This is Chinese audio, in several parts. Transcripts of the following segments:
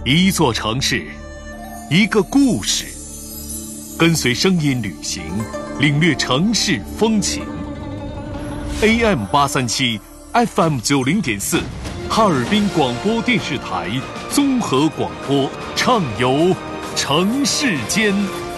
一座城市，一个故事，跟随声音旅行，领略城市风情。AM837 FM 90.4，哈尔滨广播电视台综合广播，畅游城市间。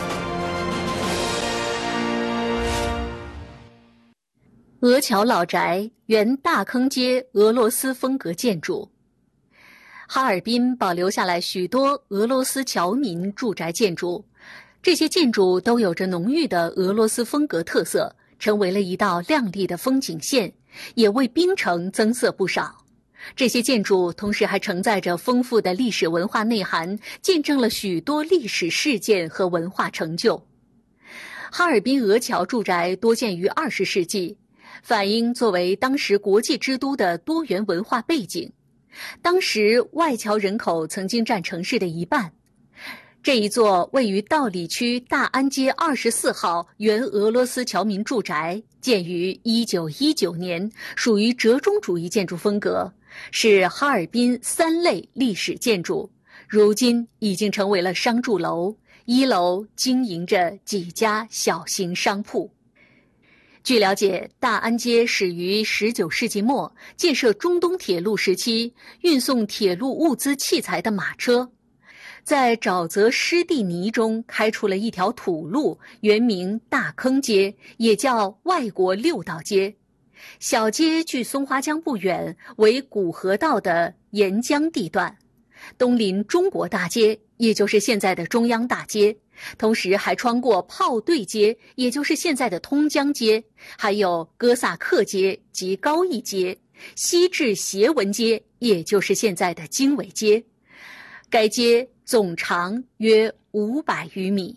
鹅桥老宅原大坑街俄罗斯风格建筑。哈尔滨保留下来许多俄罗斯侨民住宅建筑，这些建筑都有着浓郁的俄罗斯风格特色，成为了一道亮丽的风景线，也为滨城增色不少。这些建筑同时还承载着丰富的历史文化内涵，见证了许多历史事件和文化成就。哈尔滨鹅桥住宅多建于20世纪，反映作为当时国际之都的多元文化背景。当时外侨人口曾经占城市的一半。这一座位于道里区大安街24号原俄罗斯侨民住宅，建于1919年，属于折中主义建筑风格，是哈尔滨3类历史建筑，如今已经成为了商住楼，1楼经营着几家小型商铺。据了解，大安街始于19世纪末，建设中东铁路时期运送铁路物资器材的马车，在沼泽湿地泥中开出了一条土路，原名大坑街，也叫外国六道街。小街距松花江不远，为古河道的沿江地段，东临中国大街，也就是现在的中央大街，同时还穿过炮队街，也就是现在的通江街，还有哥萨克街及高义街，西至协文街，也就是现在的经纬街。该街总长约500余米。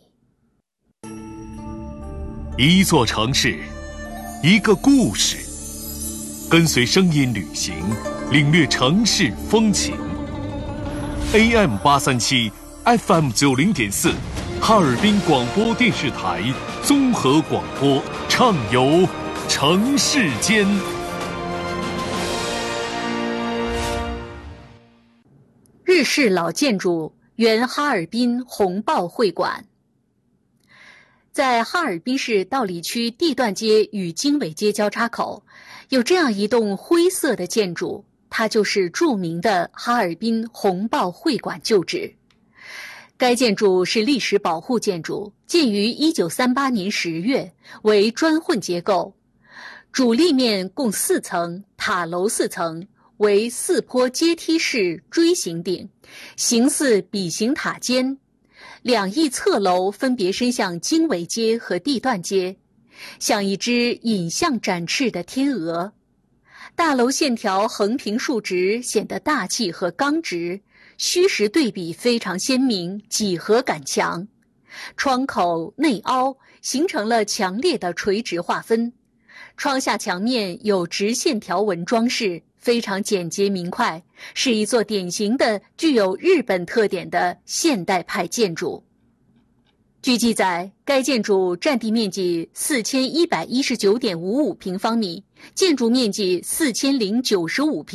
一座城市，一个故事，跟随声音旅行，领略城市风情。AM837 FM 90.4，哈尔滨广播电视台综合广播，畅游城市间。 日式老建筑原哈尔滨红报会馆。在哈尔滨市道里区地段街与经纬街交叉口，有这样一栋灰色的建筑，它就是著名的哈尔滨红报会馆旧址。该建筑是历史保护建筑，建于1938年10月，为砖混结构，主立面共4层，塔楼4层，为4坡阶梯式锥形顶，形似笔形塔尖。两翼侧楼分别伸向经纬街和地段街，像一只引向展翅的天鹅。大楼线条横平竖直，显得大气和刚直，虚实对比非常鲜明，几何感强。窗口内凹，形成了强烈的垂直划分。窗下墙面有直线条纹装饰，非常简洁明快，是一座典型的具有日本特点的现代派建筑。据记载，该建筑占地面积4119.55平方米，建筑面积4095平